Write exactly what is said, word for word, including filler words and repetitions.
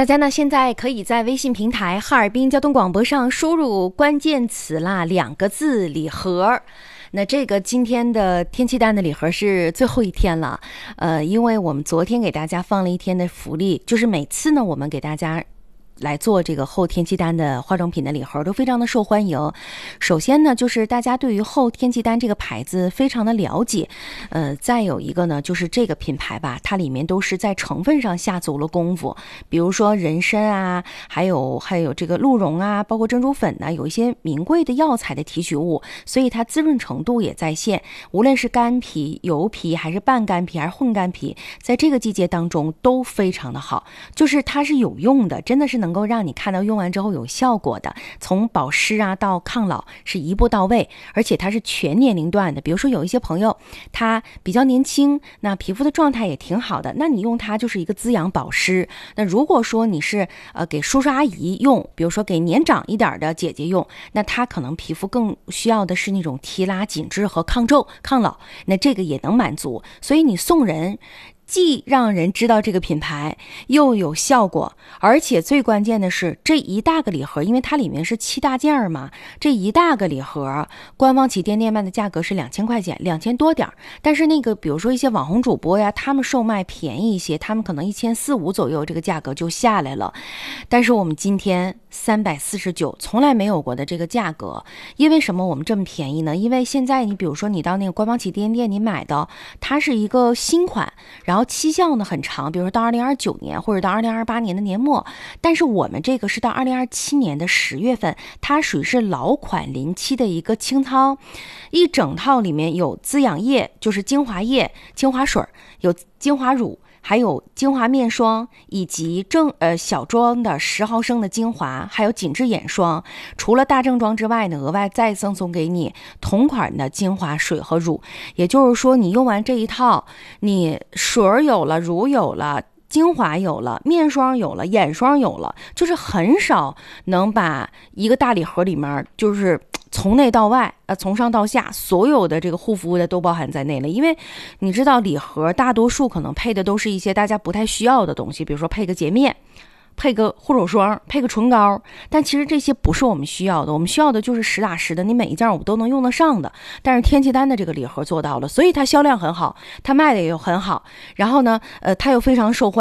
大家呢现在可以在微信平台哈尔滨交通广播上输入关键词啦，两个字礼盒。那这个今天的天气单的礼盒是最后一天了，呃，因为我们昨天给大家放了一天的福利，就是每次呢我们给大家来做这个后天气单的化妆品的礼盒都非常的受欢迎。首先呢，就是大家对于后天气单这个牌子非常的了解，呃，再有一个呢，就是这个品牌吧，它里面都是在成分上下足了功夫，比如说人参啊，还有还有这个鹿茸啊，包括珍珠粉呢，有一些名贵的药材的提取物，所以它滋润程度也在线。无论是干皮、油皮，还是半干皮，还是混干皮，在这个季节当中都非常的好，就是它是有用的，真的是能够让你看到用完之后有效果的，从保湿啊到抗老是一步到位，而且它是全年龄段的。比如说有一些朋友他比较年轻，那皮肤的状态也挺好的，那你用它就是一个滋养保湿。那如果说你是呃给叔叔阿姨用，比如说给年长一点的姐姐用，那她可能皮肤更需要的是那种提拉紧致和抗皱抗老，那这个也能满足。所以你送人既让人知道这个品牌又有效果，而且最关键的是这一大个礼盒，因为它里面是七大件嘛，这一大个礼盒官方旗舰店卖的价格是两千块钱，两千多点，但是那个比如说一些网红主播呀，他们售卖便宜一些，他们可能一千四五左右这个价格就下来了，但是我们今天三百四十九从来没有过的这个价格。因为什么我们这么便宜呢？因为现在你比如说你到那个官方旗舰店你买的，它是一个新款，然后期效呢很长，比如说到二零二九年或者到二零二八年的年末，但是我们这个是到二零二七年的十月份，它属于是老款临期的一个清仓，一整套里面有滋养液，就是精华液、精华水，有精华乳，还有精华面霜，以及正呃小装的十毫升的精华，还有紧致眼霜。除了大正装之外呢，额外再赠送给你同款的精华水和乳。也就是说，你用完这一套，你水有了，乳有了，精华有了，面霜有了，眼霜有了，就是很少能把一个大礼盒里面就是从内到外，呃，从上到下，所有的这个护肤的都包含在内了。因为你知道礼盒大多数可能配的都是一些大家不太需要的东西，比如说配个洁面，配个护手霜，配个唇膏，但其实这些不是我们需要的，我们需要的就是实打实的，你每一件我们都能用得上的。但是天气单的这个礼盒做到了，所以它销量很好，它卖的也很好，然后呢，呃，它又非常受欢迎。